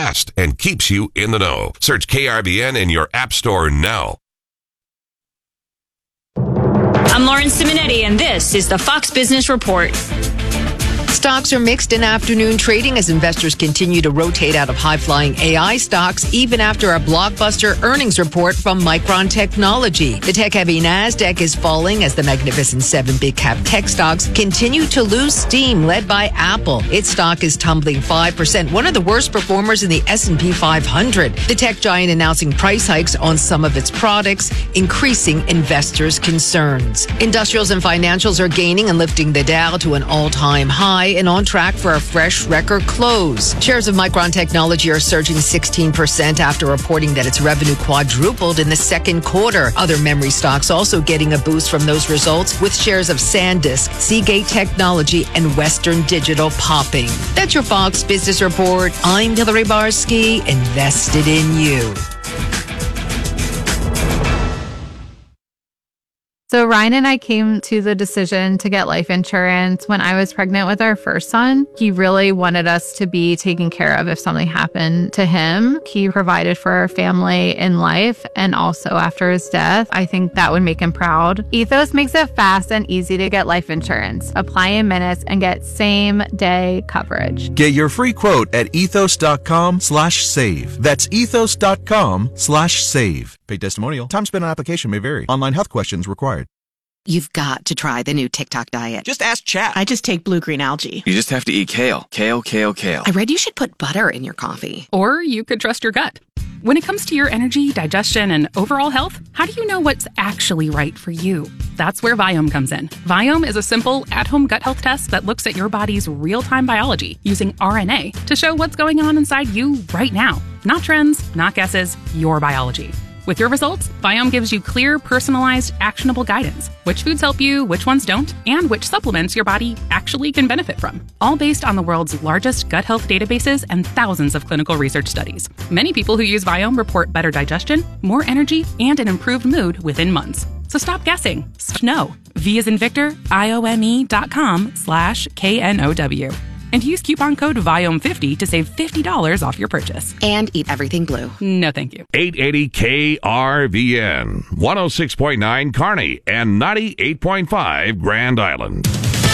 fast and keeps you in the know. Search KRVN in your app store now. I'm Lauren Simonetti, and this is the Fox Business Report. Stocks are mixed in afternoon trading as investors continue to rotate out of high-flying AI stocks even after a blockbuster earnings report from Micron Technology. The tech-heavy NASDAQ is falling as the Magnificent Seven big-cap tech stocks continue to lose steam, led by Apple. Its stock is tumbling 5%, one of the worst performers in the S&P 500. The tech giant announcing price hikes on some of its products, increasing investors' concerns. Industrials and financials are gaining and lifting the Dow to an all-time high and on track for a fresh record close. Shares of Micron Technology are surging 16% after reporting that its revenue quadrupled in the second quarter. Other memory stocks also getting a boost from those results, with shares of SanDisk, Seagate Technology, and Western Digital popping. That's your Fox Business Report. I'm Hillary Barsky, invested in you. So Ryan and I came to the decision to get life insurance when I was pregnant with our first son. He really wanted us to be taken care of if something happened to him. He provided for our family in life and also after his death. I think that would make him proud. Ethos makes it fast and easy to get life insurance. Apply in minutes and get same-day coverage. Get your free quote at ethos.com/save. That's ethos.com/save. Paid testimonial. Time spent on application may vary. Online health questions required. You've got to try the new TikTok diet. Just ask chat. I just take blue-green algae. You just have to eat kale. Kale, kale, kale. I read you should put butter in your coffee. Or you could trust your gut. When it comes to your energy, digestion, and overall health, how do you know what's actually right for you? That's where Viome comes in. Viome is a simple, at-home gut health test that looks at your body's real-time biology using RNA to show what's going on inside you right now. Not trends, not guesses, your biology. With your results, Viome gives you clear, personalized, actionable guidance. Which foods help you, which ones don't, and which supplements your body actually can benefit from. All based on the world's largest gut health databases and thousands of clinical research studies. Many people who use Viome report better digestion, more energy, and an improved mood within months. So stop guessing. Know. V as in Victor, IOME.com/KNOW. And use coupon code VIOME50 to save $50 off your purchase. And eat everything blue. No, thank you. 880 KRVN, 106.9 Kearney, and 98.5 Grand Island.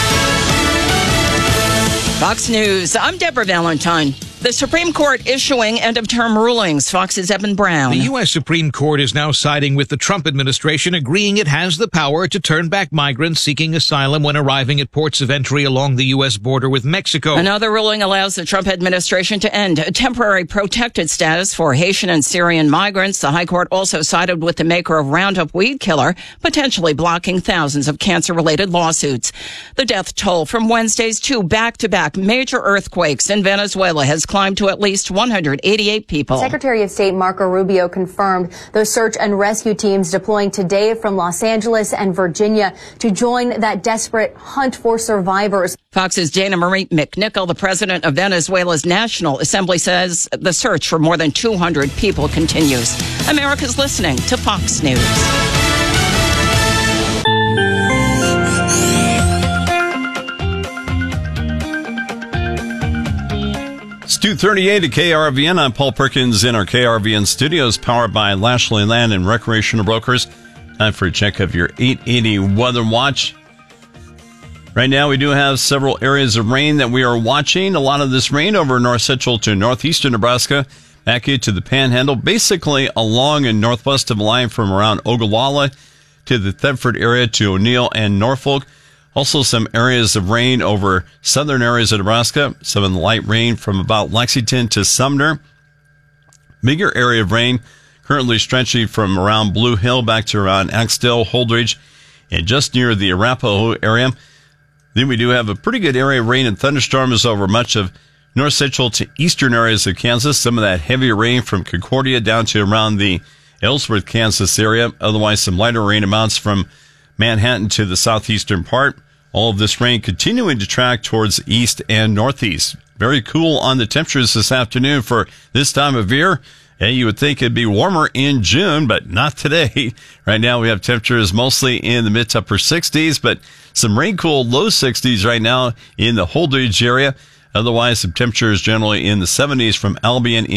Fox News, I'm Deborah Valentine. The Supreme Court issuing end-of-term rulings. Fox's Evan Brown. The U.S. Supreme Court is now siding with the Trump administration, agreeing it has the power to turn back migrants seeking asylum when arriving at ports of entry along the U.S. border with Mexico. Another ruling allows the Trump administration to end temporary protected status for Haitian and Syrian migrants. The High Court also sided with the maker of Roundup weed killer, potentially blocking thousands of cancer-related lawsuits. The death toll from Wednesday's two back-to-back major earthquakes in Venezuela has climbed to at least 188 people. Secretary of State Marco Rubio confirmed those search and rescue teams deploying today from Los Angeles and Virginia to join that desperate hunt for survivors. Fox's Dana Marie McNichol, the president of Venezuela's National Assembly, says the search for more than 200 people continues. America's listening to Fox News. It's 2:38 at KRVN. I'm Paul Perkins in our KRVN studios, powered by Lashley Land and Recreational Brokers. Time for a check of your 880 weather watch. Right now, we do have several areas of rain that we are watching. A lot of this rain over north central to northeastern Nebraska, back into the Panhandle, basically along and northwest of the line from around Ogallala to the Thedford area to O'Neill and Norfolk. Also, some areas of rain over southern areas of Nebraska. Some of the light rain from about Lexington to Sumner. Bigger area of rain currently stretching from around Blue Hill back to around Axtell, Holdridge, and just near the Arapahoe area. Then we do have a pretty good area of rain and thunderstorms over much of north central to eastern areas of Kansas. Some of that heavy rain from Concordia down to around the Ellsworth, Kansas area. Otherwise, some lighter rain amounts from Manhattan to the southeastern part. All of this rain continuing to track towards east and northeast. Very cool on the temperatures this afternoon for this time of year. And you would think it'd be warmer in June, but not today. Right now we have temperatures mostly in the mid to upper 60s, but some rain-cooled low 60s right now in the Holdridge area. Otherwise, some temperatures generally in the 70s from Albion